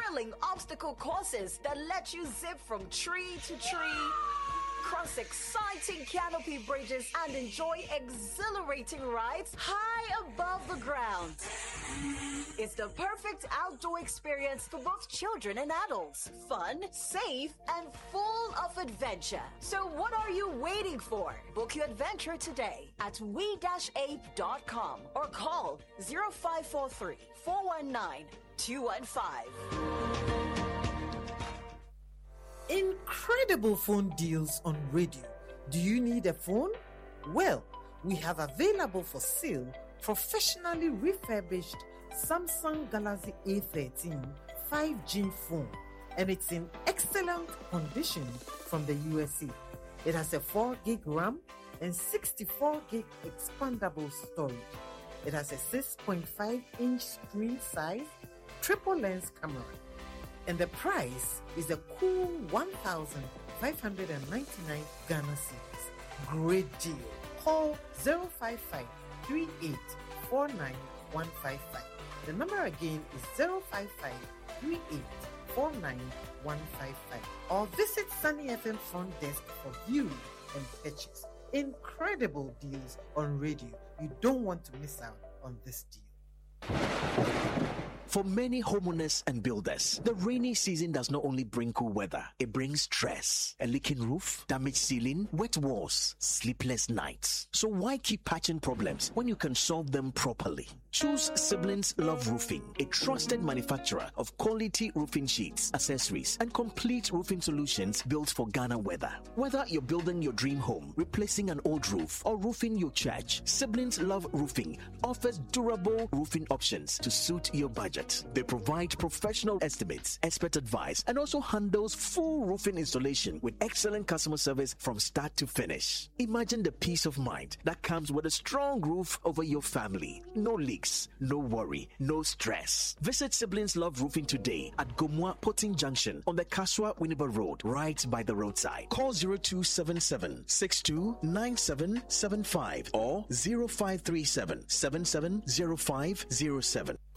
thrilling obstacle courses that let you zip from tree to tree, cross exciting canopy bridges, and enjoy exhilarating rides high above the ground. It's the perfect outdoor experience for both children and adults. Fun, safe, and full of adventure. So what are you waiting for? Book your adventure today at we-ape.com or call 0543 419 215. Incredible phone deals on radio. Do you need a phone? Well, we have available for sale professionally refurbished Samsung Galaxy A13 5G phone, and it's in excellent condition from the USA. It has a 4 gig RAM and 64 gig expandable storage. It has a 6.5 inch screen size, triple lens camera, and the price is a cool 1,599 Ghana cedis. Great deal. Call 055 3849 155. The number again is 055 3849 155. Or visit Sunny FM front desk for viewing and purchase. Incredible deals on radio. You don't want to miss out on this deal. For many homeowners and builders, the rainy season does not only bring cool weather, it brings stress. A leaking roof, damaged ceiling, wet walls, sleepless nights. So why keep patching problems when you can solve them properly? Choose Siblings Love Roofing, a trusted manufacturer of quality roofing sheets, accessories, and complete roofing solutions built for Ghana weather. Whether you're building your dream home, replacing an old roof, or roofing your church, Siblings Love Roofing offers durable roofing options to suit your budget. They provide professional estimates, expert advice, and also handles full roofing installation with excellent customer service from start to finish. Imagine the peace of mind that comes with a strong roof over your family. No leaks, no worry, no stress. Visit Siblings Love Roofing today at Gomwa Potting Junction on the Kaswa Winneba Road, right by the roadside. Call 0277 629775 or 0537 770507.